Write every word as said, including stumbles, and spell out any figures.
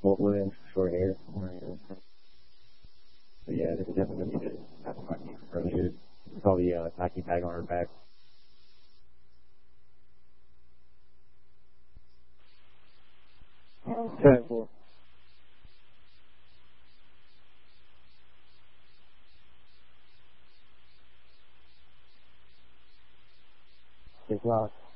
Walt Williams, short hair. But yeah, this is definitely going to be good. That's my team. Really good. Saw the uh, Nike tag on her back. ten four. It's locked.